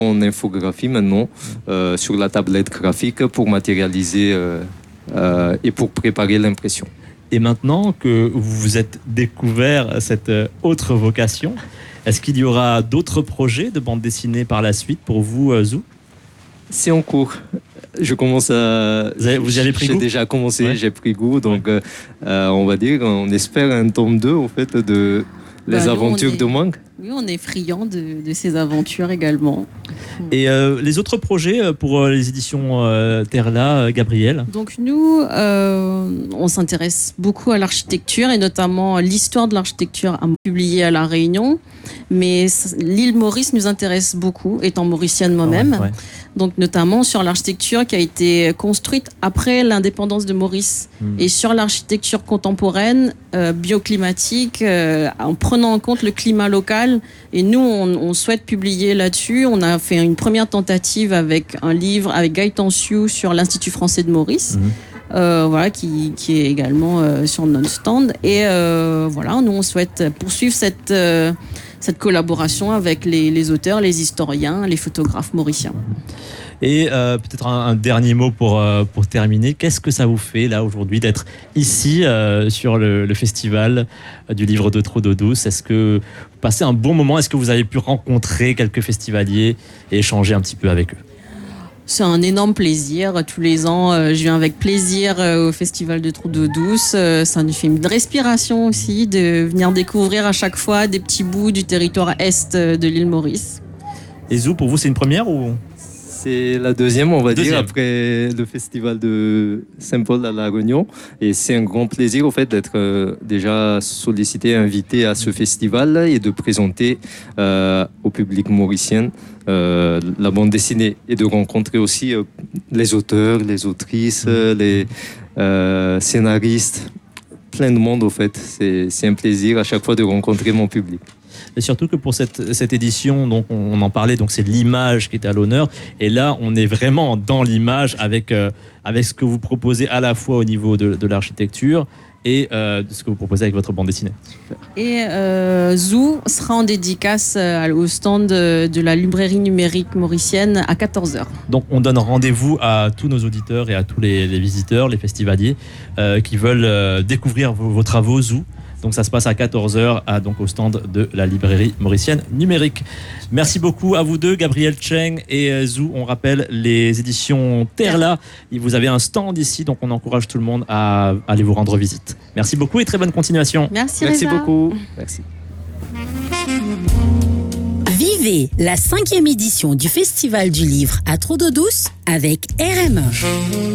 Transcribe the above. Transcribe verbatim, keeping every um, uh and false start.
en infographie maintenant euh, sur la tablette graphique pour matérialiser euh, euh, et pour préparer l'impression. Et maintenant que vous vous êtes découvert cette autre vocation, est-ce qu'il y aura d'autres projets de bande dessinée par la suite pour vous, Zou ? C'est en cours. Je commence à... Vous, avez, vous y avez pris j'ai goût ? J'ai déjà commencé, ouais. J'ai pris goût. Donc, ouais. euh, on va dire, on espère un tome deux, en fait, de Les bah, aventures est... de Mang. Oui, on est friands de, de ces aventures également. Et euh, les autres projets pour les éditions euh, Terla, Gabriel ? Donc nous, euh, on s'intéresse beaucoup à l'architecture et notamment à l'histoire de l'architecture publiée à La Réunion. Mais l'île Maurice nous intéresse beaucoup, étant mauricienne moi-même. Oh, ouais. Donc notamment sur l'architecture qui a été construite après l'indépendance de Maurice mmh. et sur l'architecture contemporaine, euh, bioclimatique, euh, en prenant en compte le climat local. Et nous, on, on souhaite publier là-dessus. On a fait une première tentative avec un livre avec Gaëtan Sioux sur l'Institut français de Maurice. Mmh. Euh, voilà, qui, qui est également euh, sur notre stand. Et euh, voilà, nous, on souhaite poursuivre cette, euh, cette collaboration avec les, les auteurs, les historiens, les photographes mauriciens. Et euh, peut-être un, un dernier mot pour, euh, pour terminer. Qu'est-ce que ça vous fait, là, aujourd'hui, d'être ici euh, sur le, le festival du livre de Trou d'eau douce ? Est-ce que vous passez un bon moment ? Est-ce que vous avez pu rencontrer quelques festivaliers et échanger un petit peu avec eux ? C'est un énorme plaisir. Tous les ans, euh, je viens avec plaisir euh, au Festival de Trou d'eau douce. Euh, ça nous fait une respiration aussi de venir découvrir à chaque fois des petits bouts du territoire est de l'île Maurice. Et Zou, pour vous, c'est une première ou... C'est la deuxième, on va deuxième. dire, après le festival de Saint-Paul à La Réunion. Et c'est un grand plaisir, au fait, d'être euh, déjà sollicité, invité à ce festival et de présenter euh, au public mauricien euh, la bande dessinée et de rencontrer aussi euh, les auteurs, les autrices, mmh. les euh, scénaristes, plein de monde, au fait. C'est, c'est un plaisir à chaque fois de rencontrer mon public. Et surtout que pour cette, cette édition, donc on en parlait, donc c'est l'image qui était à l'honneur. Et là, on est vraiment dans l'image avec, euh, avec ce que vous proposez à la fois au niveau de, de l'architecture et euh, de ce que vous proposez avec votre bande dessinée. Et euh, Zou sera en dédicace euh, au stand de, de la librairie numérique mauricienne à quatorze heures. Donc on donne rendez-vous à tous nos auditeurs et à tous les, les visiteurs, les festivaliers euh, qui veulent euh, découvrir vos, vos travaux Zou. Donc ça se passe à quatorze heures à, donc, au stand de la librairie mauricienne numérique. Merci beaucoup à vous deux, Gabriel Cheng et Zou. On rappelle les éditions Terla. Vous avez un stand ici, donc on encourage tout le monde à aller vous rendre visite. Merci beaucoup et très bonne continuation. Merci, Merci Reza. beaucoup. Merci. Vivez la cinquième édition du Festival du Livre à Trou d'eau douce avec R M un.